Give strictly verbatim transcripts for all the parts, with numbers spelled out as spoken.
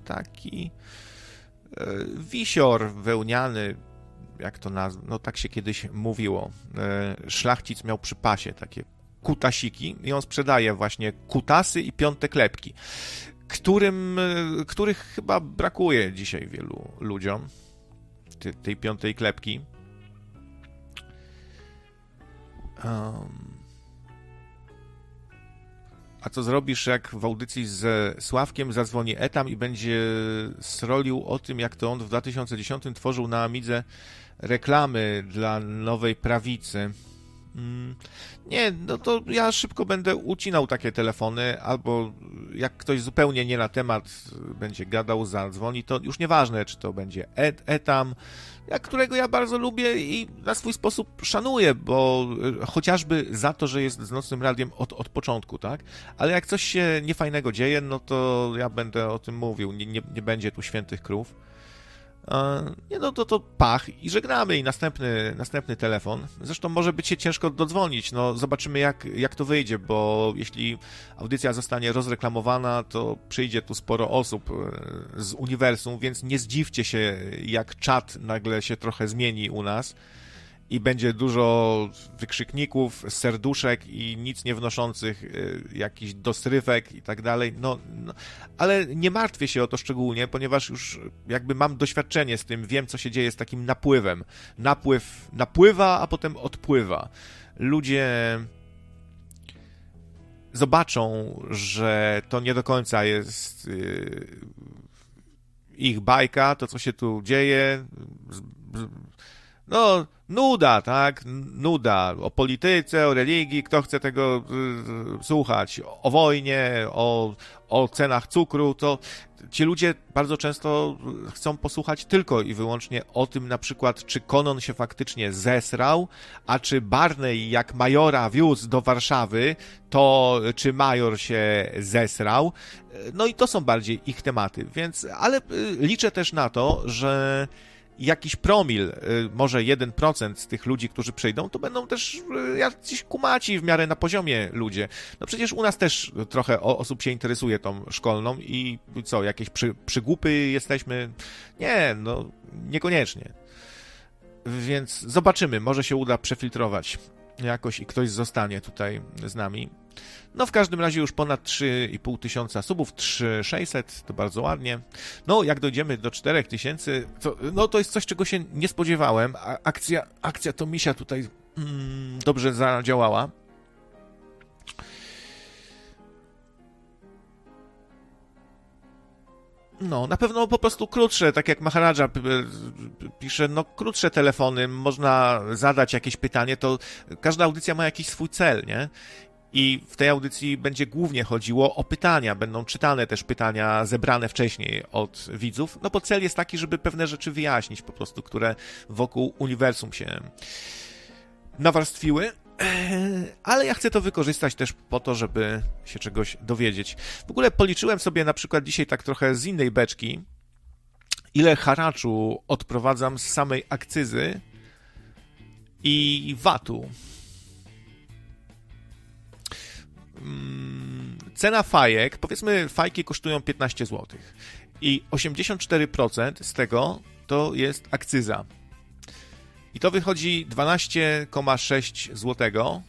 taki wisior wełniany, jak to nazwać, no tak się kiedyś mówiło. Szlachcic miał przy pasie takie kutasiki i on sprzedaje właśnie kutasy i piąte klepki, którym, których chyba brakuje dzisiaj wielu ludziom, tej, tej piątej klepki. Um. A co zrobisz, jak w audycji ze Sławkiem zadzwoni Etam i będzie srolił o tym, jak to on w dwa tysiące dziesiątym tworzył na Amidze reklamy dla Nowej Prawicy? Mm, nie, no to ja szybko będę ucinał takie telefony, albo jak ktoś zupełnie nie na temat będzie gadał, zadzwoni, to już nieważne, czy to będzie et, Etam, jak którego ja bardzo lubię i na swój sposób szanuję, bo chociażby za to, że jest z Nocnym Radiem od, od początku, tak? Ale jak coś się niefajnego dzieje, no to ja będę o tym mówił, nie, nie, nie będzie tu świętych krów. Nie, no to, to pach i żegnamy i następny, następny telefon. Zresztą może być się ciężko dodzwonić, no zobaczymy jak, jak to wyjdzie, bo jeśli audycja zostanie rozreklamowana, to przyjdzie tu sporo osób z uniwersum, więc nie zdziwcie się, jak czat nagle się trochę zmieni u nas i będzie dużo wykrzykników, serduszek i nic nie wnoszących, jakichś dosrywek i tak dalej, no, no, ale nie martwię się o to szczególnie, ponieważ już jakby mam doświadczenie z tym, wiem, co się dzieje z takim napływem. Napływ napływa, a potem odpływa. Ludzie zobaczą, że to nie do końca jest ich bajka, to, co się tu dzieje, no, nuda, tak? Nuda o polityce, o religii, kto chce tego y, słuchać, o wojnie, o, o cenach cukru, to ci ludzie bardzo często chcą posłuchać tylko i wyłącznie o tym, na przykład, czy Konon się faktycznie zesrał, a czy Barney jak majora wiózł do Warszawy, to czy major się zesrał. No i to są bardziej ich tematy, więc, ale liczę też na to, że jakiś promil, może jeden procent z tych ludzi, którzy przyjdą, to będą też jacyś kumaci w miarę na poziomie ludzie. No przecież u nas też trochę osób się interesuje tą szkolną i co, jakieś przy, przygłupy jesteśmy? Nie, no niekoniecznie. Więc zobaczymy, może się uda przefiltrować jakoś i ktoś zostanie tutaj z nami. No w każdym razie już ponad trzy i pół tysiąca subów, trzy tysiące sześćset, to bardzo ładnie. No jak dojdziemy do czterech tysięcy, to, no to jest coś, czego się nie spodziewałem. A akcja, akcja to misia tutaj mm, dobrze zadziałała. No, na pewno po prostu krótsze, tak jak Maharadża pisze, no krótsze telefony, można zadać jakieś pytanie, to każda audycja ma jakiś swój cel, nie? I w tej audycji będzie głównie chodziło o pytania, będą czytane też pytania zebrane wcześniej od widzów, no bo cel jest taki, żeby pewne rzeczy wyjaśnić po prostu, które wokół uniwersum się nawarstwiły. Ale ja chcę to wykorzystać też po to, żeby się czegoś dowiedzieć. W ogóle policzyłem sobie na przykład dzisiaj tak trochę z innej beczki, ile haraczu odprowadzam z samej akcyzy i vatu. Cena fajek, powiedzmy fajki kosztują piętnaście złotych i osiemdziesiąt cztery procent z tego to jest akcyza. I to wychodzi dwanaście przecinek sześć złotego.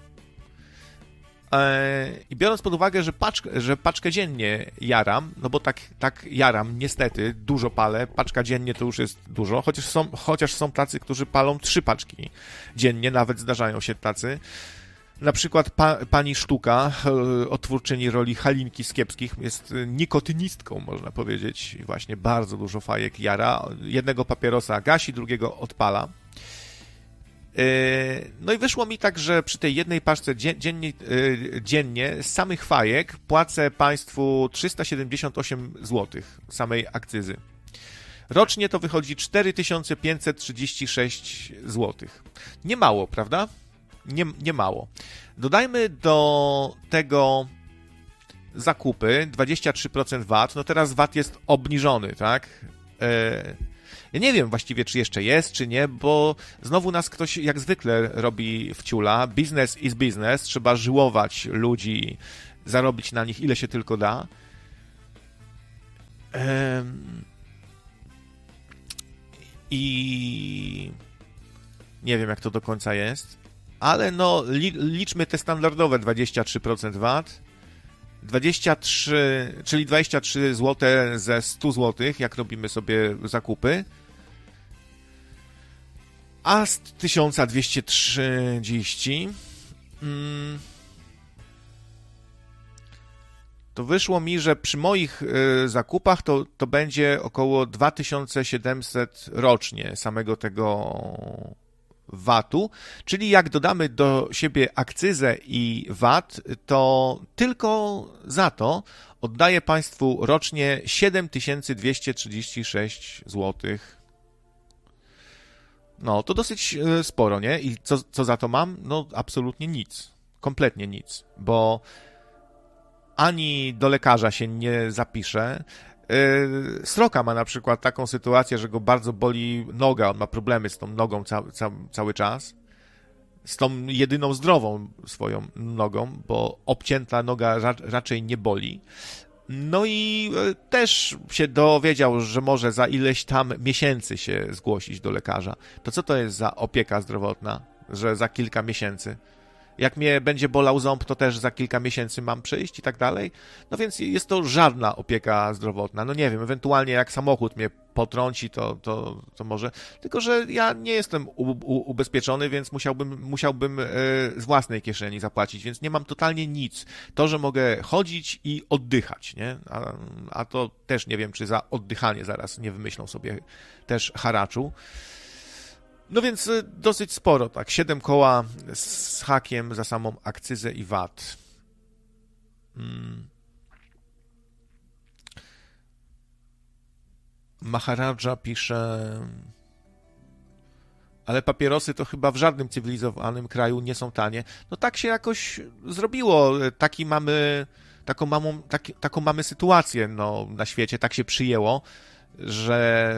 I biorąc pod uwagę, że paczkę, że paczkę dziennie jaram, no bo tak, tak jaram, niestety, dużo palę, paczka dziennie to już jest dużo, chociaż są, chociaż są tacy, którzy palą trzy paczki dziennie, nawet zdarzają się tacy. Na przykład pa, pani Sztuka, odtwórczyni roli Halinki z Kiepskich, jest nikotynistką, można powiedzieć. Właśnie bardzo dużo fajek jara. Jednego papierosa gasi, drugiego odpala. No i wyszło mi tak, że przy tej jednej paczce dziennie, dziennie z samych fajek płacę państwu trzysta siedemdziesiąt osiem złotych samej akcyzy. Rocznie to wychodzi cztery tysiące pięćset trzydzieści sześć złotych. Nie mało, prawda? Nie, nie mało. Dodajmy do tego zakupy, dwadzieścia trzy procent vat, no teraz vat jest obniżony, tak? E, ja nie wiem właściwie, czy jeszcze jest, czy nie, bo znowu nas ktoś jak zwykle robi wciula. Business is business, trzeba żyłować ludzi, zarobić na nich ile się tylko da. I nie wiem, jak to do końca jest, ale no li, liczmy te standardowe dwadzieścia trzy procent V A T, dwadzieścia trzy, czyli dwadzieścia trzy złote ze stu złotych, jak robimy sobie zakupy, a z tysiąc dwieście trzydzieści mm, to wyszło mi, że przy moich y, zakupach to, to będzie około dwa tysiące siedemset rocznie samego tego V A T-u, czyli jak dodamy do siebie akcyzę i V A T, to tylko za to oddaję Państwu rocznie siedem tysięcy dwieście trzydzieści sześć złotych. No, to dosyć sporo, nie? I co, co za to mam? No, absolutnie nic. Kompletnie nic, bo ani do lekarza się nie zapiszę. Sroka ma na przykład taką sytuację, że go bardzo boli noga, on ma problemy z tą nogą ca, ca, cały czas, z tą jedyną zdrową swoją nogą, bo obcięta noga ra, raczej nie boli. No i też się dowiedział, że może za ileś tam miesięcy się zgłosić do lekarza. To co to jest za opieka zdrowotna, że za kilka miesięcy? Jak mnie będzie bolał ząb, to też za kilka miesięcy mam przyjść i tak dalej. No więc jest to żadna opieka zdrowotna. No nie wiem, ewentualnie jak samochód mnie potrąci, to, to, to może. Tylko że ja nie jestem u, u, ubezpieczony, więc musiałbym, musiałbym z własnej kieszeni zapłacić, więc nie mam totalnie nic. To, że mogę chodzić i oddychać, nie? A, a to też nie wiem, czy za oddychanie zaraz nie wymyślą sobie też haraczu. No więc dosyć sporo, tak, siedem koła z hakiem za samą akcyzę i V A T. Hmm. Maharadża pisze, ale papierosy to chyba w żadnym cywilizowanym kraju nie są tanie. No tak się jakoś zrobiło, taki mamy, taką, mamą, taki, taką mamy sytuację no, na świecie, tak się przyjęło, że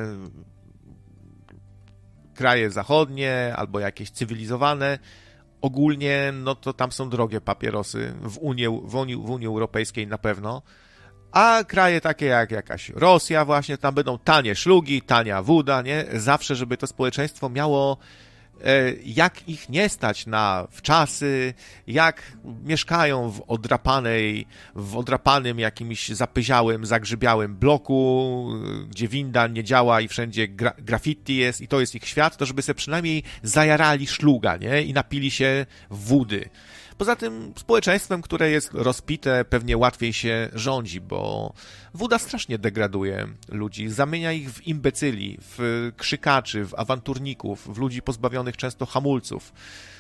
kraje zachodnie albo jakieś cywilizowane, ogólnie no to tam są drogie papierosy, w Unii, w Unii, w Unii Europejskiej na pewno, a kraje takie jak jakaś Rosja właśnie, tam będą tanie szlugi, tania woda, nie? Zawsze, żeby to społeczeństwo miało jak ich nie stać na wczasy, jak mieszkają w odrapanej, w odrapanym jakimś zapyziałym, zagrzybiałym bloku, gdzie winda nie działa i wszędzie gra graffiti jest i to jest ich świat, to żeby sobie przynajmniej zajarali szluga, nie? I napili się wody. Poza tym społeczeństwem, które jest rozpite, pewnie łatwiej się rządzi, bo woda strasznie degraduje ludzi, zamienia ich w imbecyli, w krzykaczy, w awanturników, w ludzi pozbawionych często hamulców.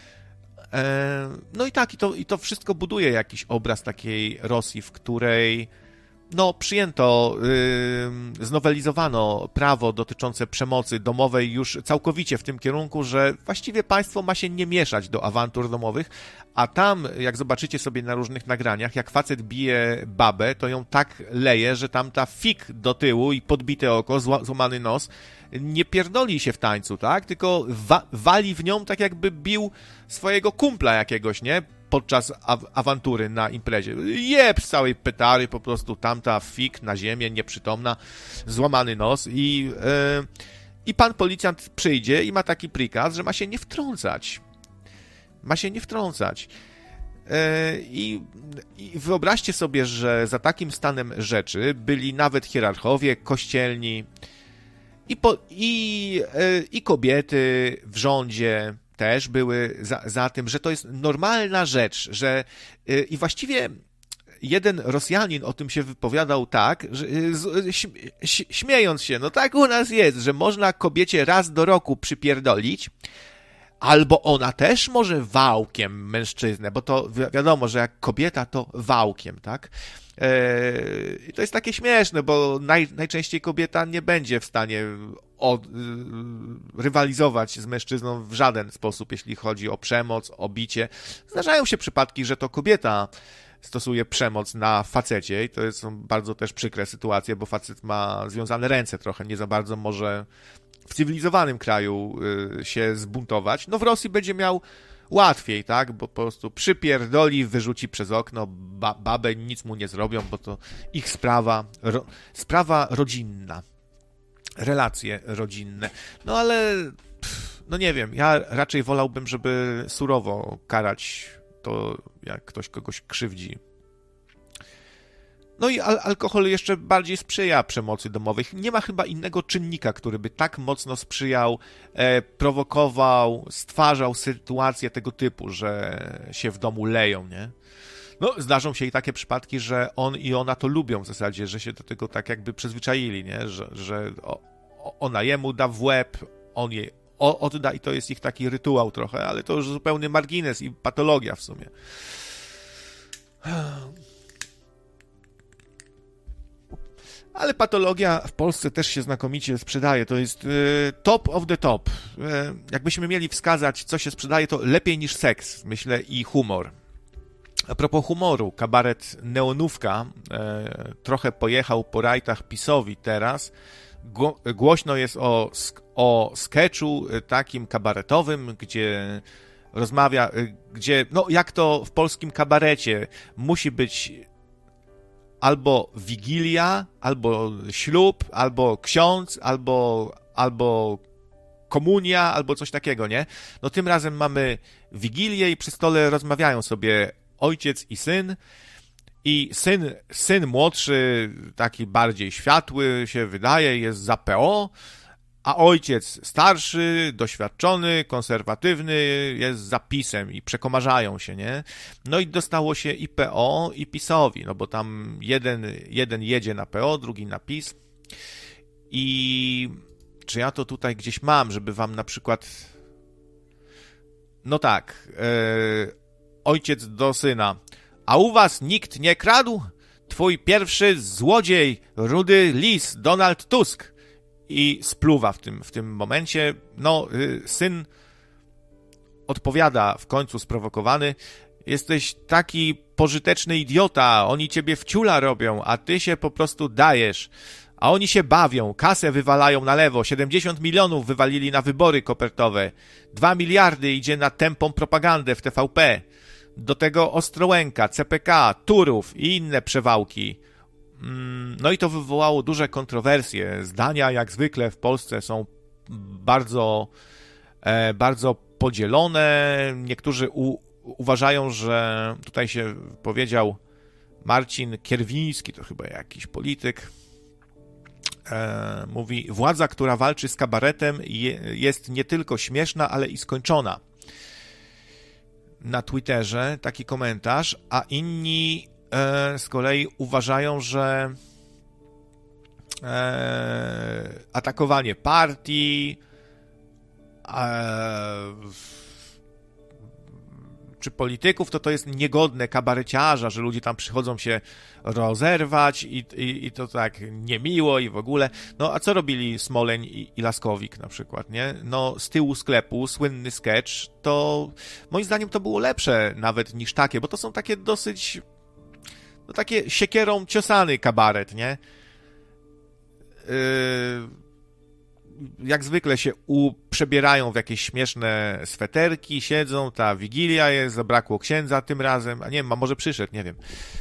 No i tak, i to, i to wszystko buduje jakiś obraz takiej Rosji, w której no, przyjęto, yy, znowelizowano prawo dotyczące przemocy domowej już całkowicie w tym kierunku, że właściwie państwo ma się nie mieszać do awantur domowych, a tam, jak zobaczycie sobie na różnych nagraniach, jak facet bije babę, to ją tak leje, że tam ta fik do tyłu i podbite oko, zła, złamany nos, nie pierdoli się w tańcu, tak? Tylko wa wali w nią tak jakby bił swojego kumpla jakiegoś, nie? Podczas aw awantury na imprezie. Jeb z całej petary, po prostu tamta fik na ziemię, nieprzytomna, złamany nos i, yy, i pan policjant przyjdzie i ma taki prikaz, że ma się nie wtrącać. Ma się nie wtrącać. Yy, i, I wyobraźcie sobie, że za takim stanem rzeczy byli nawet hierarchowie kościelni i, po, i, yy, i kobiety w rządzie, też były za, za tym, że to jest normalna rzecz, że yy, i właściwie jeden Rosjanin o tym się wypowiadał tak, że, yy, śmiejąc się, no tak u nas jest, że można kobiecie raz do roku przypierdolić, albo ona też może wałkiem mężczyznę, bo to wi wiadomo, że jak kobieta to wałkiem, tak? I yy, to jest takie śmieszne, bo naj, najczęściej kobieta nie będzie w stanie od, yy, rywalizować z mężczyzną w żaden sposób, jeśli chodzi o przemoc, o bicie. Zdarzają się przypadki, że to kobieta stosuje przemoc na facecie i to są bardzo też przykre sytuacje, bo facet ma związane ręce trochę, nie za bardzo może w cywilizowanym kraju yy, się zbuntować. No w Rosji będzie miał łatwiej, tak? Bo po prostu przypierdoli, wyrzuci przez okno, ba- babę, nic mu nie zrobią, bo to ich sprawa, ro- sprawa rodzinna, relacje rodzinne. No ale, pff, no nie wiem, ja raczej wolałbym, żeby surowo karać to, jak ktoś kogoś krzywdzi. No i al- alkohol jeszcze bardziej sprzyja przemocy domowej. Nie ma chyba innego czynnika, który by tak mocno sprzyjał, e, prowokował, stwarzał sytuacje tego typu, że się w domu leją, nie? No, zdarzą się i takie przypadki, że on i ona to lubią w zasadzie, że się do tego tak jakby przyzwyczaili, nie? Że, że o, ona jemu da w łeb, on jej o- odda i to jest ich taki rytuał trochę, ale to już zupełny margines i patologia w sumie. Ale patologia w Polsce też się znakomicie sprzedaje. To jest y, top of the top. Y, jakbyśmy mieli wskazać, co się sprzedaje, to lepiej niż seks, myślę, i humor. A propos humoru, kabaret Neonówka y, trochę pojechał po rajtach PiS-owi teraz. Gło- głośno jest o, o sketchu takim kabaretowym, gdzie rozmawia, y, gdzie, no jak to w polskim kabarecie, musi być albo wigilia, albo ślub, albo ksiądz, albo, albo komunia, albo coś takiego, nie? No tym razem mamy wigilię i przy stole rozmawiają sobie ojciec i syn. I syn, syn młodszy, taki bardziej światły się wydaje, jest za P O, a ojciec starszy, doświadczony, konserwatywny jest za PiS-em i przekomarzają się, nie? No i dostało się i P O, i PiS-owi, no bo tam jeden, jeden jedzie na P O, drugi na PiS. I czy ja to tutaj gdzieś mam, żeby wam na przykład... No tak, yy, ojciec do syna. A u was nikt nie kradł? Twój pierwszy złodziej, rudy lis, Donald Tusk. I spluwa w tym, w tym momencie. No, y, syn odpowiada w końcu sprowokowany. Jesteś taki pożyteczny idiota, oni ciebie w ciula robią, a ty się po prostu dajesz. A oni się bawią, kasę wywalają na lewo, siedemdziesiąt milionów wywalili na wybory kopertowe, dwa miliardy idzie na tępą propagandę w T V P. Do tego Ostrołęka, C P K, Turów i inne przewałki. No i to wywołało duże kontrowersje. Zdania, jak zwykle w Polsce, są bardzo, e, bardzo podzielone. Niektórzy u, uważają, że tutaj się powiedział Marcin Kierwiński, to chyba jakiś polityk, e, mówi, władza, która walczy z kabaretem je, jest nie tylko śmieszna, ale i skończona. Na Twitterze taki komentarz, a inni e, z kolei uważają, że e, atakowanie partii e, czy polityków, to to jest niegodne kabareciarza, że ludzie tam przychodzą się rozerwać i, i, i to tak niemiło i w ogóle. No a co robili Smoleń i, i Laskowik na przykład, nie? No z tyłu sklepu, słynny sketch, to moim zdaniem to było lepsze nawet niż takie, bo to są takie dosyć, no takie siekierą ciosany kabaret, nie? Yy... jak zwykle się u, przebierają w jakieś śmieszne sweterki, siedzą, ta wigilia jest, zabrakło księdza tym razem, a nie wiem, a może przyszedł, nie wiem.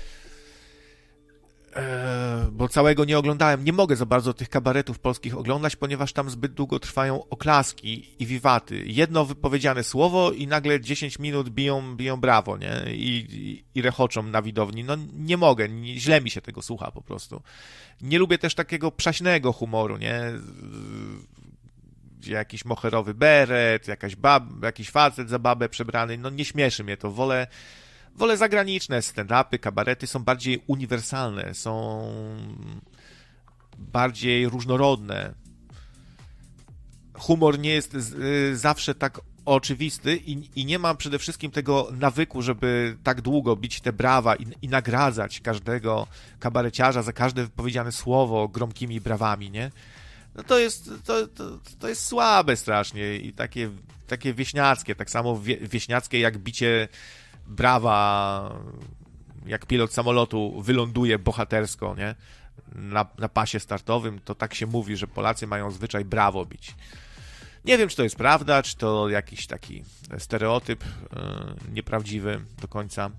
Eee, bo całego nie oglądałem, nie mogę za bardzo tych kabaretów polskich oglądać, ponieważ tam zbyt długo trwają oklaski i wiwaty. Jedno wypowiedziane słowo i nagle dziesięć minut biją, biją brawo, nie? I, i, i rechoczą na widowni. No nie mogę, nie, źle mi się tego słucha po prostu. Nie lubię też takiego przaśnego humoru, nie? Gdzie jakiś moherowy beret, jakaś bab, jakiś facet za babę przebrany, no nie śmieszy mnie to. Wolę, wolę zagraniczne stand-upy, kabarety są bardziej uniwersalne, są bardziej różnorodne. Humor nie jest z, zawsze tak oczywisty i, i nie mam przede wszystkim tego nawyku, żeby tak długo bić te brawa i, i nagradzać każdego kabareciarza za każde wypowiedziane słowo gromkimi brawami, nie? No to jest, to, to, to jest słabe strasznie i takie, takie wieśniackie, tak samo wie, wieśniackie jak bicie brawa, jak pilot samolotu wyląduje bohatersko, nie? Na, na pasie startowym, to tak się mówi, że Polacy mają zwyczaj brawo bić. Nie wiem, czy to jest prawda, czy to jakiś taki stereotyp nieprawdziwy do końca.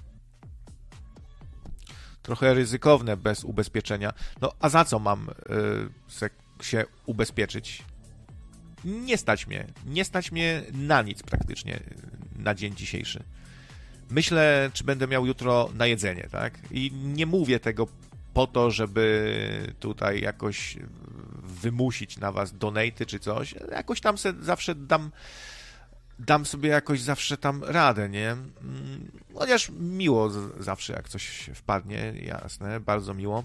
Trochę ryzykowne bez ubezpieczenia. No, a za co mam się ubezpieczyć? Nie stać mnie. Nie stać mnie na nic praktycznie na dzień dzisiejszy. Myślę, czy będę miał jutro na jedzenie, tak? I nie mówię tego po to, żeby tutaj jakoś wymusić na was donaty czy coś. Jakoś tam se zawsze dam, dam sobie jakoś zawsze tam radę, nie? Chociaż miło zawsze, jak coś wpadnie, jasne, bardzo miło.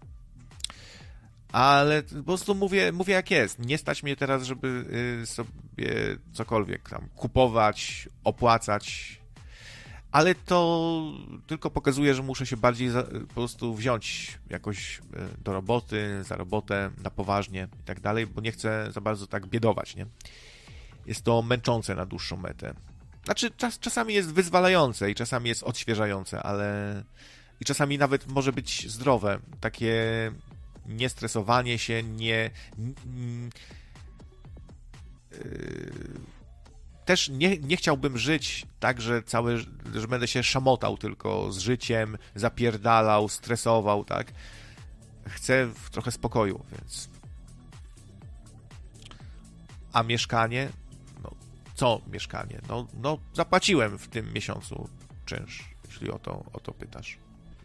Ale po prostu mówię, mówię jak jest. Nie stać mnie teraz, żeby sobie cokolwiek tam kupować, opłacać, ale to tylko pokazuje, że muszę się bardziej za, po prostu wziąć jakoś do roboty, za robotę, na poważnie i tak dalej, bo nie chcę za bardzo tak biedować, nie? Jest to męczące na dłuższą metę. Znaczy, czas, czasami jest wyzwalające i czasami jest odświeżające, ale i czasami nawet może być zdrowe. Takie niestresowanie się, nie... Yy, też nie, nie chciałbym żyć tak, że całe, że będę się szamotał tylko z życiem, zapierdalał, stresował, tak? Chcę trochę spokoju, więc... A mieszkanie? No, co mieszkanie? No, no zapłaciłem w tym miesiącu czynsz, jeśli o to, o to pytasz.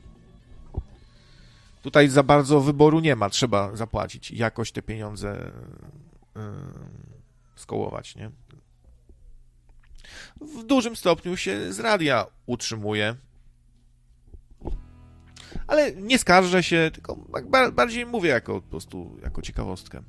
Tutaj za bardzo wyboru nie ma, trzeba zapłacić i jakoś te pieniądze yy, skołować, nie? W dużym stopniu się z radia utrzymuje. Ale nie skarżę się, tylko bardziej mówię jako po prostu jako ciekawostkę.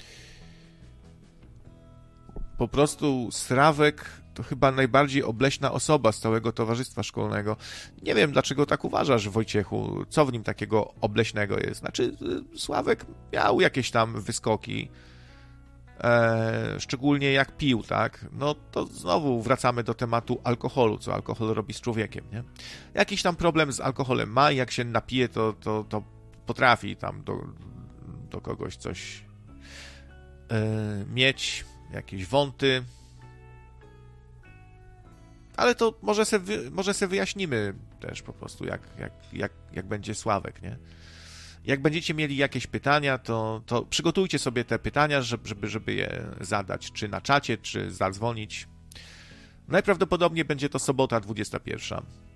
Po prostu Srawek to chyba najbardziej obleśna osoba z całego towarzystwa szkolnego. Nie wiem, dlaczego tak uważasz, Wojciechu. Co w nim takiego obleśnego jest? Znaczy, Sławek miał jakieś tam wyskoki, e, szczególnie jak pił, tak? No to znowu wracamy do tematu alkoholu, co alkohol robi z człowiekiem, nie? Jakiś tam problem z alkoholem ma i jak się napije, to, to, to potrafi tam do, do kogoś coś e, mieć, jakieś wąty. Ale to może se, wy, może se wyjaśnimy też po prostu, jak, jak, jak, jak będzie Sławek, nie? Jak będziecie mieli jakieś pytania, to, to przygotujcie sobie te pytania, żeby, żeby je zadać, czy na czacie, czy zadzwonić. Najprawdopodobniej będzie to sobota dwudziesta pierwsza.